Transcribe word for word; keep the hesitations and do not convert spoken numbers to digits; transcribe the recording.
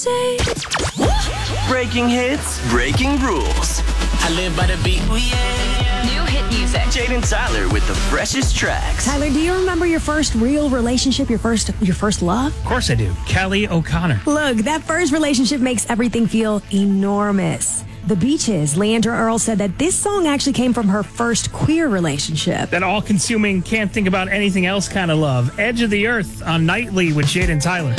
Breaking hits, breaking rules. I live by the beat. Ooh, yeah. New hit music. Jaden Tyler with the freshest tracks. Tyler, do you remember your first real relationship, your first your first love? Of course I do. Kelly O'Connor. Look, that first relationship makes everything feel enormous. The Beaches, Leandra Earl, said that this song actually came from her first queer relationship. That all-consuming, can't think about anything else kind of love. Edge of the Earth on Nightly with Jaden Tyler.